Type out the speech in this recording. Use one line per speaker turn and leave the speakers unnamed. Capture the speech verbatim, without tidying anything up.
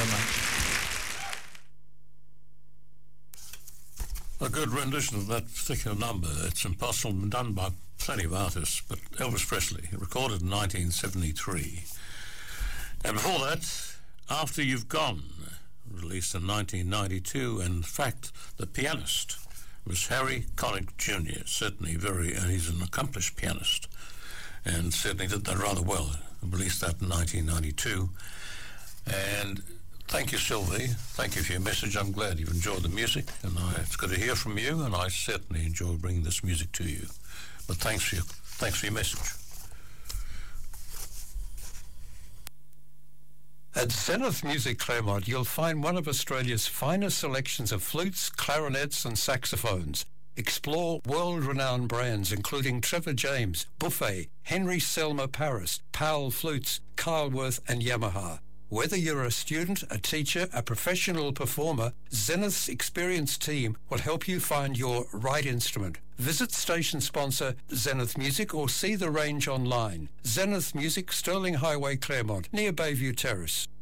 very much.
A good rendition of that particular number. It's impossible, been done by plenty of artists, but Elvis Presley, recorded in nineteen seventy-three. And before that, After You've Gone, released in nineteen ninety-two, and in fact, the pianist was Harry Connick Junior Certainly very, and he's an accomplished pianist, and certainly did that rather well. Released that in nineteen ninety-two. And thank you, Sylvie. Thank you for your message. I'm glad you've enjoyed the music, and I, it's good to hear from you, and I certainly enjoy bringing this music to you. But thanks for your, thanks for your message. At Zenith Music Claremont, you'll find one of Australia's finest selections of flutes, clarinets and saxophones. Explore world-renowned brands including Trevor James, Buffet, Henry Selmer Paris, Powell Flutes, Kyleworth and Yamaha. Whether you're a student, a teacher, a professional performer, Zenith's experienced team will help you find your right instrument. Visit station sponsor Zenith Music or see the range online. Zenith Music, Sterling Highway, Claremont, near Bayview Terrace.